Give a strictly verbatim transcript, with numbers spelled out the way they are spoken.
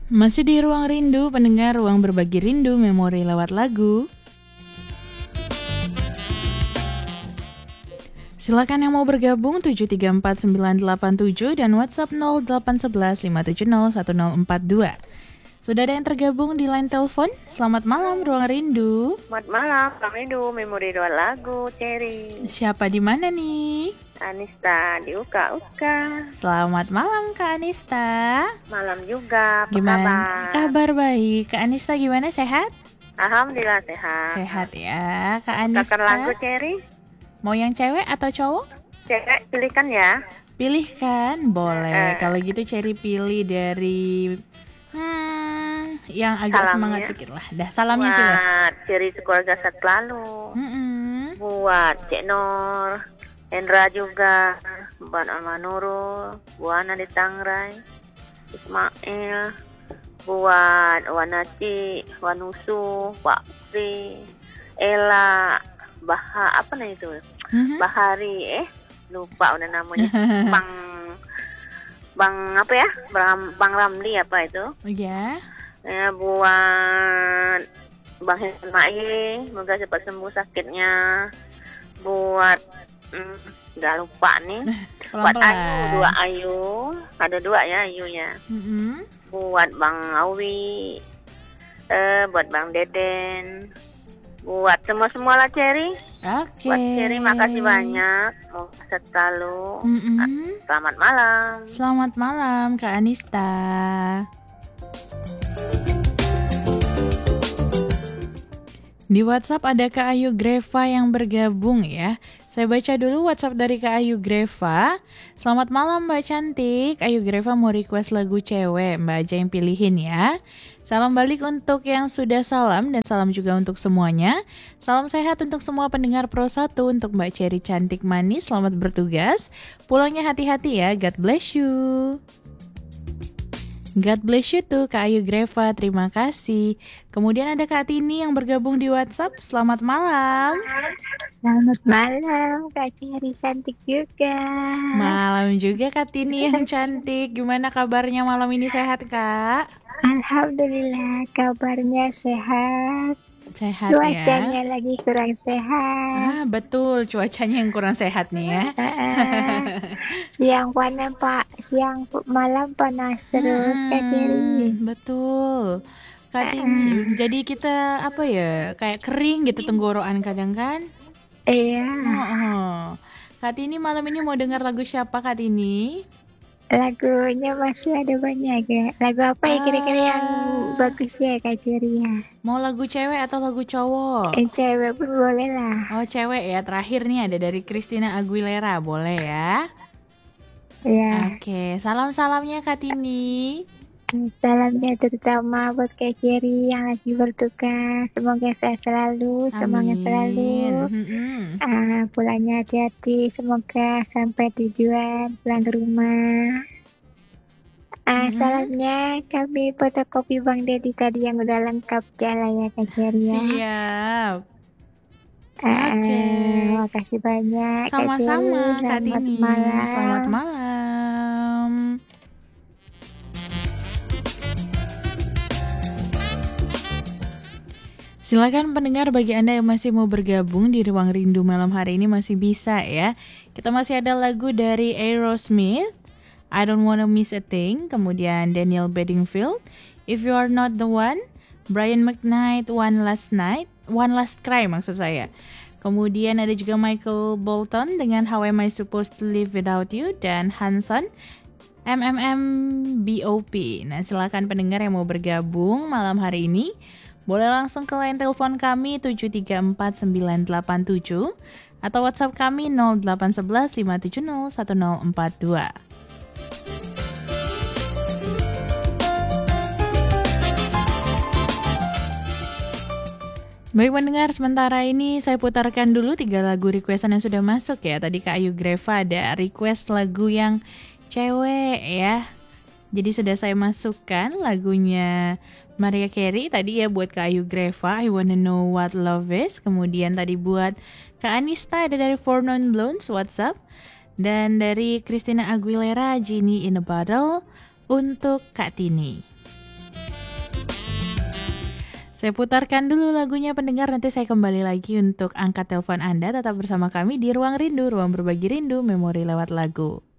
Masih di Ruang Rindu, pendengar, ruang berbagi rindu memori lewat lagu. Silakan yang mau bergabung tujuh tiga empat sembilan delapan tujuh dan WhatsApp nol delapan satu satu lima tujuh nol satu nol empat dua. Sudah ada yang tergabung di line telepon. Selamat malam Ruang Rindu. Selamat malam, Ruang Rindu, memori lewat lagu, Cherry. Siapa di mana nih? Anista di Uka Uka. Selamat malam Kak Anista. Malam juga, apa Gimana? kabar? Kabar baik. Kak Anista gimana, sehat? Alhamdulillah sehat. Sehat ya Kak Anista. Kakak lagu, Cherry. Mau yang cewek atau cowok? Cewek, pilihkan ya. Pilihkan, boleh. Eh. Kalau gitu Cherry pilih dari hmm, yang agak Salamnya. semangat sedikit lah. Dah, salamnya sudah. Buat Cherry sekeluarga selalu. Mm-mm. Buat Cek Nur, Hendra juga. Buat Alma Nurul, Buana di Tangrai, Ismail. Buat Wanaci, Wanusu, Pak Pri, Ella, Baha, apa nih itu? Mhm. Bahari, eh lupa udah namanya. Bang, Bang apa ya? Bang, Bang Ramli apa itu? Ya. Ya, buat Bang Ismail, semoga cepat sembuh sakitnya. Buat, hmm, nggak lupa nih. Buat Ayu, Pelan-pelan. dua Ayu, ada dua ya Ayunya. Mm-mm. Buat Bang Awi, eh, buat Bang Deden, buat semua-semua lah Cherry. Oke. Buat Cherry makasih banyak, mau sehat selalu. Mm-mm. Selamat malam. Selamat malam Kak Anista. Di WhatsApp ada Kak Ayu Greva yang bergabung ya. Saya baca dulu WhatsApp dari Kak Ayu Greva. Selamat malam Mbak Cantik. Ayu Greva mau request lagu cewek. Mbak aja yang pilihin ya. Salam balik untuk yang sudah salam dan salam juga untuk semuanya. Salam sehat untuk semua pendengar Pro satu. Untuk Mbak Cherry cantik manis, selamat bertugas. Pulangnya hati-hati ya. God bless you. God bless you tuh Kak Ayu Greva, terima kasih. Kemudian ada Kak Tini yang bergabung di WhatsApp. Selamat malam. Selamat malam, Kak Cherry cantik juga. Malam juga Kak Tini yang cantik. Gimana kabarnya malam ini, sehat Kak? Alhamdulillah, kabarnya sehat. Sehat Cuacanya ya. lagi kurang sehat. Ah, betul, cuacanya yang kurang sehat nih ya. Ah, siang panas Pak, siang p- malam panas terus, Kak Cherry. Hmm, betul. Kak Tini, jadi kita apa ya, kayak kering gitu tenggorokan kadang kan? Iya, Oh, Kak Tini malam ini mau dengar lagu siapa Kak Tini? lagunya masih ada banyak ya. Lagu apa ya kira-kira yang Ah. bagus ya, Kak Cherry ya? Mau lagu cewek atau lagu cowok? Eh, cewek pun boleh lah. Oh, cewek ya. Terakhir nih ada dari Christina Aguilera, boleh ya? Ya, Oke, salam-salamnya Kak Tini. salamnya terutama buat Kak Cherry yang lagi bertugas. Semoga sehat selalu, semangat selalu. Mm-mm. Ah, pulangnya hati-hati, semoga sampai tujuan, pulang ke rumah. Ah, Mhm. salamnya kami fotokopi Bang Dedi tadi yang udah lengkap jala ya Kak Cherry ya. Siap. Ah, Oke. makasih banyak Kak Sama-sama Cherry. Kak Selamat Tini. malam. Selamat malam. Silakan pendengar, bagi Anda yang masih mau bergabung di Ruang Rindu malam hari ini masih bisa ya. Kita masih ada lagu dari Aerosmith, I Don't Wanna Miss a Thing, kemudian Daniel Bedingfield, If You Are Not the One, Brian McKnight, One Last Night, One Last Cry maksud saya. Kemudian ada juga Michael Bolton dengan How Am I Supposed to Live Without You, dan Hanson M M M B O P. Nah, silakan pendengar yang mau bergabung malam hari ini boleh langsung ke line telepon kami tujuh tiga empat sembilan delapan tujuh atau WhatsApp kami nol delapan satu satu lima tujuh nol satu nol empat dua. Baik pendengar, sementara ini saya putarkan dulu tiga lagu requestan yang sudah masuk ya. Tadi Kak Ayu Greva ada request lagu yang cewek ya. Jadi sudah saya masukkan lagunya Mariah Carey tadi ya buat Kak Ayu Greva, I Wanna Know What Love Is. Kemudian tadi buat Kak Anista ada dari Four Non Blondes WhatsApp. Dan dari Christina Aguilera, Genie in a Bottle untuk Kak Tini. Saya putarkan dulu lagunya pendengar, nanti saya kembali lagi untuk angkat telepon Anda. Tetap bersama kami di Ruang Rindu, ruang berbagi rindu, memori lewat lagu.